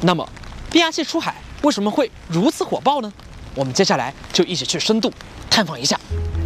那么，变压器出海为什么会如此火爆呢？我们接下来就一起去深度探访一下。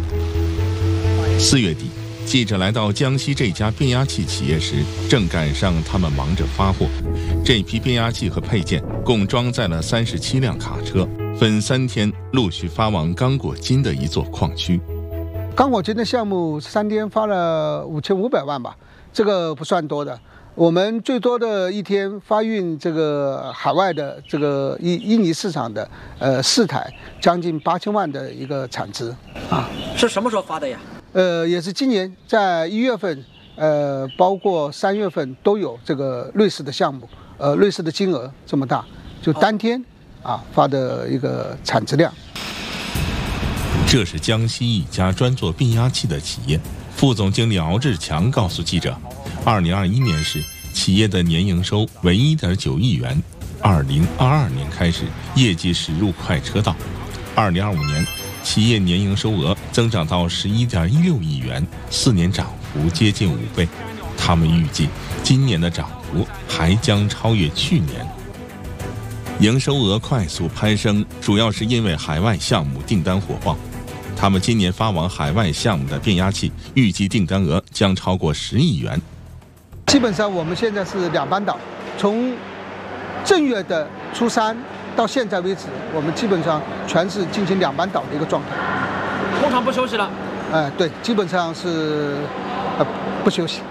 4月底，记者来到江西这家变压器企业时，正赶上他们忙着发货。这批变压器和配件共装载了37辆卡车，分3天陆续发往刚果金的一座矿区。 刚果金的项目3天发了5500万吧，这个不算多的。我们最多的一天发运这个海外的这个印尼市场的4台，将近8000万的一个产值啊。 是什么时候发的呀？ 也是今年在1月份，包括3月份都有这个类似的项目，类似的金额这么大，就当天发的一个产值量。 这是江西一家专做变压器的企业，副总经理敖志强告诉记者，2021年时企业的年营收为1.9亿元，2022年开始业绩驶入快车道，2025年企业年营收额增长到11.16亿元，4年涨幅接近5倍。他们预计今年的涨幅还将超越去年。营收额快速攀升，主要是因为海外项目订单火爆。他们今年发往海外项目的变压器，预计订单额将超过10亿元。 基本上我们现在是2班倒，从正月的初3到现在为止，我们基本上全是进行2班倒的一个状态。 工厂不休息了？ 对，基本上是不休息。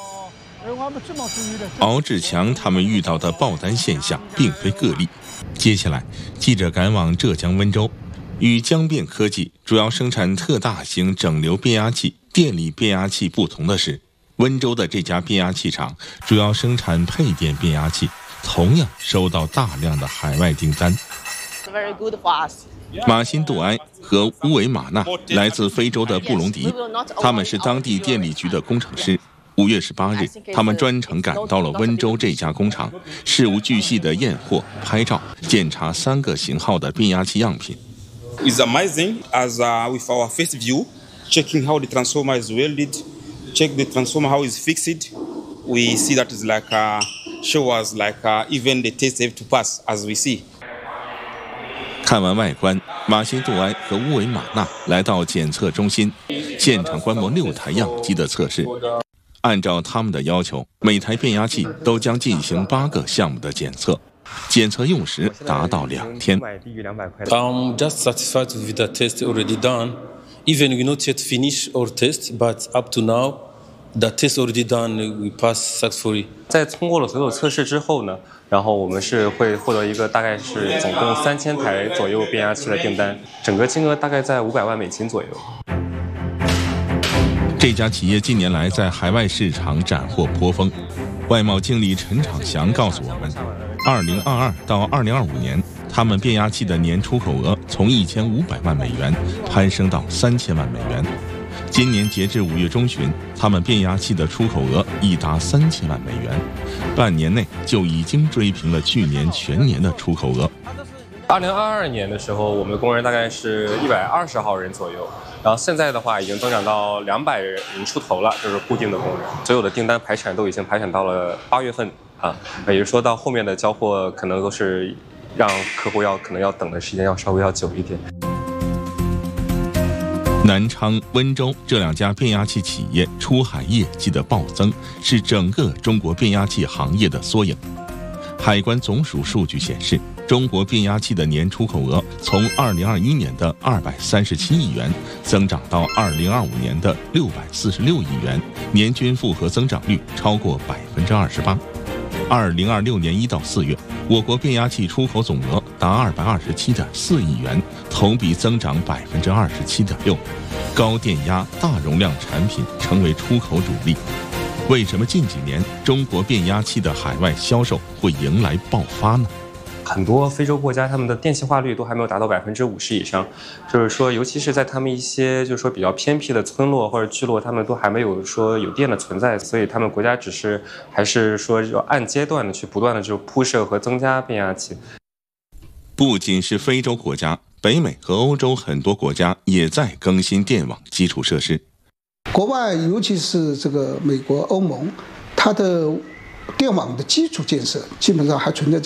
敖志强他们遇到的爆单现象并非个例。接下来，记者赶往浙江温州，与江变科技主要生产特大型整流变压器、电力变压器不同的是，温州的这家变压器厂主要生产配电变压器，同样收到大量的海外订单。马辛杜埃和乌维马纳来自非洲的布隆迪，他们是当地电力局的工程师。5月18日，他们专程赶到了温州这家工厂，事无巨细地验货、拍照、检查3个型号的变压器样品。 It's amazing as with our first view, checking how the transformer is welded, check the transformer how it's fixed. We see that is like show us like even the test have to pass as we see. 看完外观，马辛杜埃和乌维马纳来到检测中心，现场观摩6台样机的测试。按照他们的要求，每台变压器都将进行8个项目的检测，检测用时达到2天。 I'm just satisfied with the test already done. Even we not yet finish our test, but up to now, the test already done, we pass successfully. 在通过了所有测试之后呢，然后我们是会获得一个大概是总共3000台左右变压器的订单，整个金额大概在500万美金左右。 这家企业近年来在海外市场斩获颇丰。外贸经理陈长祥告诉我们，2022到2025年，他们变压器的年出口额从1500万美元攀升到3000万美元。今年截至5月中旬，他们变压器的出口额已达3000万美元，半年内就已经追平了去年全年的出口额。 2022年的时候，我们的工人大概是120号人左右，然后现在的话已经增长到200人出头了，就是固定的工人。所有的订单排产都已经排产到了8月份啊，也就是说到后面的交货可能都是让客户可能要等的时间稍微久一点。 南昌、温州这2家变压器企业出海业绩的暴增，是整个中国变压器行业的缩影。海关总署数据显示，中国变压器的年出口额从2021年的237亿元增长到2025年的646亿元，年均复合增长率超过28%。2026年1到4月，我国变压器出口总额达227.4亿元，同比增长27.6%。高电压、大容量产品成为出口主力。为什么近几年中国变压器的海外销售会迎来爆发呢？ 很多非洲国家他们的电气化率都还没有达到50%以上，就是说，尤其是在他们一些就是说比较偏僻的村落或者聚落，他们都还没有说有电的存在，所以他们国家还是说要按阶段的去不断的就铺设和增加变压器。 不仅是非洲国家，北美和欧洲很多国家也在更新电网基础设施。 国外尤其是这个美国、欧盟，它的电网的基础建设基本上还存在